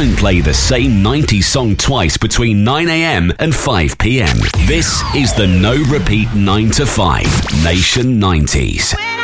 don't play the same 90s song twice between 9am and 5pm. This is the No Repeat 9 to 5 Nation 90s.